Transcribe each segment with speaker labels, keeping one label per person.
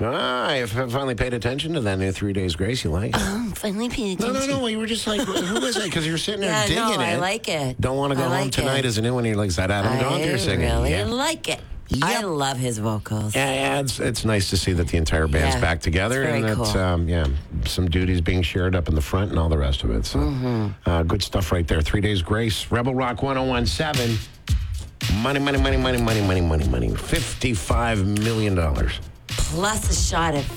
Speaker 1: I finally paid attention to that new 3 days grace. You like it?
Speaker 2: Finally paid attention.
Speaker 1: No. You were just like, who is it? Because you're sitting there digging it.
Speaker 2: I like it.
Speaker 1: Don't want to go home tonight as a new one. You're like, is that Adam Gontier singing?
Speaker 2: I really like it.
Speaker 1: Yep.
Speaker 2: I love his vocals.
Speaker 1: Yeah, it's nice to see that the entire band's back together.
Speaker 2: It's very
Speaker 1: and
Speaker 2: cool.
Speaker 1: Some duties being shared up in the front and all the rest of it. So, good stuff right there. 3 days grace. Rebel Rock 1017. Money. $55 million.
Speaker 2: Plus a shot at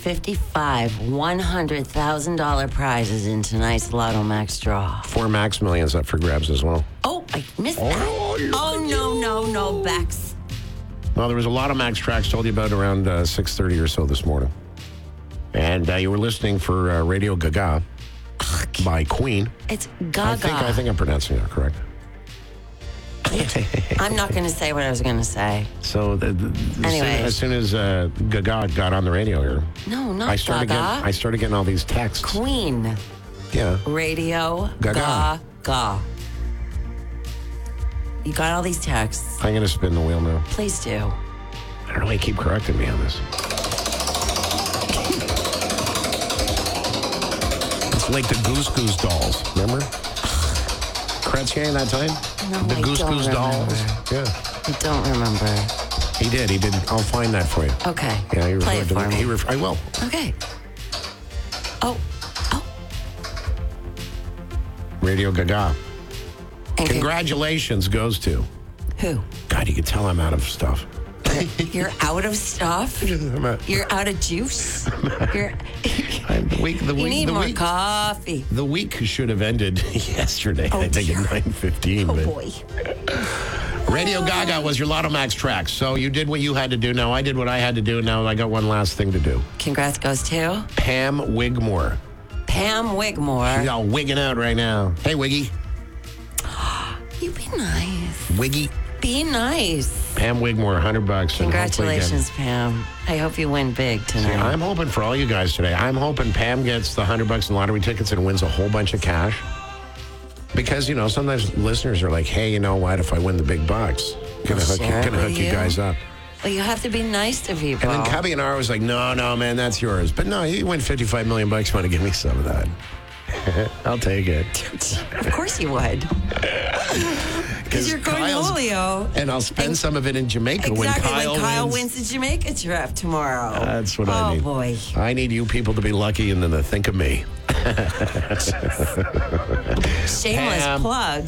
Speaker 2: $100,000 prizes in tonight's Lotto Max draw.
Speaker 1: 4 Max Millions up for grabs as well.
Speaker 2: Oh, I missed that. No, Bex.
Speaker 1: Well, there was a lot of Max tracks told you about around 6:30 or so this morning. And you were listening for Radio Gaga by Queen.
Speaker 2: It's Gaga.
Speaker 1: I think I'm pronouncing it correct.
Speaker 2: I'm not going to say what I was going to say.
Speaker 1: So as soon as Gaga got on the radio here.
Speaker 2: No, not Gaga.
Speaker 1: I started getting all these texts.
Speaker 2: Queen.
Speaker 1: Yeah.
Speaker 2: Radio Gaga. You got all these texts.
Speaker 1: I'm going to spin the wheel now.
Speaker 2: Please do.
Speaker 1: I don't know why you keep correcting me on this. It's like the Goose dolls. Remember? Kretschmer that time?
Speaker 2: No,
Speaker 1: the Goose dolls. Yeah.
Speaker 2: I don't remember.
Speaker 1: He did. I'll find that for you.
Speaker 2: Okay.
Speaker 1: Yeah, he
Speaker 2: Play it for me.
Speaker 1: I will.
Speaker 2: Okay. Oh.
Speaker 1: Radio Gaga. Congratulations goes to.
Speaker 2: Who?
Speaker 1: God, you can tell I'm out of stuff.
Speaker 2: You're out of stuff? You're out of juice?
Speaker 1: You
Speaker 2: need more coffee.
Speaker 1: The week should have ended yesterday, I think, at 9:15.
Speaker 2: Oh, boy.
Speaker 1: Radio Gaga was your Lotto Max track. So you did what you had to do. Now I did what I had to do. Now I got one last thing to do.
Speaker 2: Congrats goes to?
Speaker 1: Pam Wigmore.
Speaker 2: Pam Wigmore.
Speaker 1: She's all wigging out right now. Hey, Wiggy.
Speaker 2: You be nice.
Speaker 1: Wiggy.
Speaker 2: Be nice.
Speaker 1: Pam Wigmore, $100.
Speaker 2: Congratulations, Pam. I hope you win big tonight.
Speaker 1: See, I'm hoping for all you guys today. I'm hoping Pam gets the $100 in lottery tickets and wins a whole bunch of cash. Because, sometimes listeners are like, hey, you know what? If I win the big bucks, gonna hook you guys up.
Speaker 2: Well, you have to be nice to people.
Speaker 1: And then Cubby and I was like, no, man, that's yours. But no, you win $55 million. You want to give me some of that? I'll take it.
Speaker 2: Of course you would. Because you're going Julio.
Speaker 1: And I'll spend some of it in Jamaica
Speaker 2: when Kyle
Speaker 1: wins
Speaker 2: the Jamaica trip tomorrow.
Speaker 1: That's what I need.
Speaker 2: Oh, boy.
Speaker 1: I need you people to be lucky and then to think of me.
Speaker 2: Shameless plug.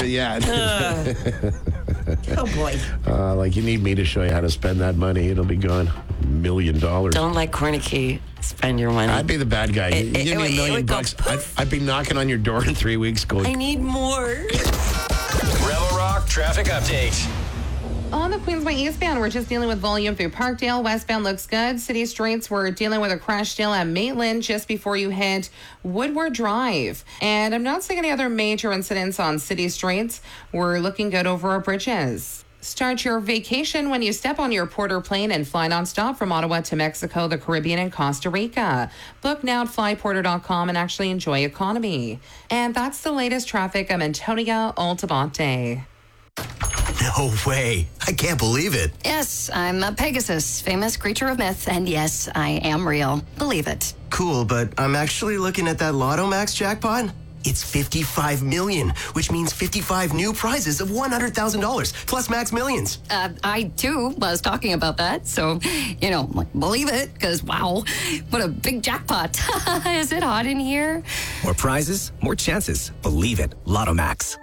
Speaker 2: Oh, boy.
Speaker 1: Like you need me to show you how to spend that money. It'll be gone. $1 million.
Speaker 2: Don't let Kornicki spend your money.
Speaker 1: I'd be the bad guy. You give me $1 million bucks. I'd be knocking on your door in 3 weeks going,
Speaker 2: I need more.
Speaker 3: Rebel Rock traffic update.
Speaker 4: On the Queensway eastbound, we're just dealing with volume through Parkdale. Westbound looks good. City streets, we're dealing with a crash still at Maitland just before you hit Woodward Drive. And I'm not seeing any other major incidents on city streets. We're looking good over our bridges. Start your vacation when you step on your Porter plane and fly nonstop from Ottawa to Mexico, the Caribbean, and Costa Rica. Book now at flyporter.com and actually enjoy economy. And that's the latest traffic. I'm Antonia Altabante.
Speaker 5: No way. I can't believe it.
Speaker 6: Yes, I'm a Pegasus, famous creature of myth, and yes, I am real. Believe it.
Speaker 5: Cool, but I'm actually looking at that Lotto Max jackpot. It's $55 million, which means 55 new prizes of $100,000 plus Max Millions.
Speaker 6: I too was talking about that, so believe it, because wow, what a big jackpot. Is it hot in here?
Speaker 7: More prizes, more chances. Believe it. Lotto Max.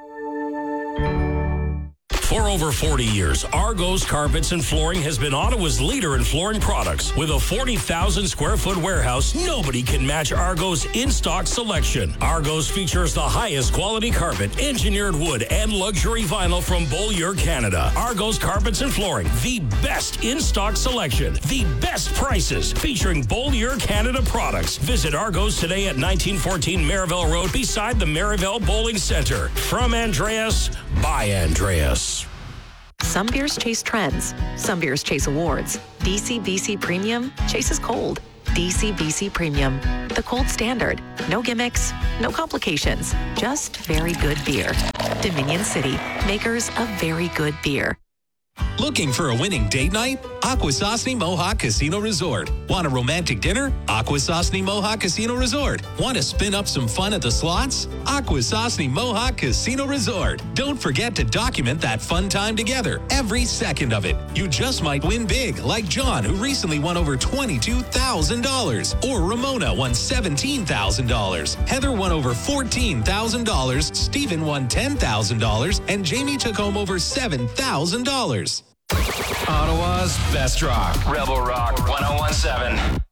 Speaker 3: For over 40 years, Argos Carpets and Flooring has been Ottawa's leader in flooring products. With a 40,000 square foot warehouse, nobody can match Argos' in-stock selection. Argos features the highest quality carpet, engineered wood, and luxury vinyl from Beaulieu, Canada. Argos Carpets and Flooring, the best in-stock selection, the best prices, featuring Beaulieu, Canada products. Visit Argos today at 1914 Maryville Road beside the Maryville Bowling Center. From Andreas, by Andreas.
Speaker 8: Some beers chase trends. Some beers chase awards. DC/BC Premium chases cold. DC/BC Premium, the cold standard. No gimmicks, no complications. Just very good beer. Dominion City, makers of very good beer.
Speaker 9: Looking for a winning date night? Akwesasne Mohawk Casino Resort. Want a romantic dinner? Akwesasne Mohawk Casino Resort. Want to spin up some fun at the slots? Akwesasne Mohawk Casino Resort. Don't forget to document that fun time together, every second of it. You just might win big, like John, who recently won over $22,000. Or Ramona won $17,000. Heather won over $14,000. Stephen won $10,000. And Jamie took home over $7,000.
Speaker 10: Ottawa's best rock. Rebel Rock 1017.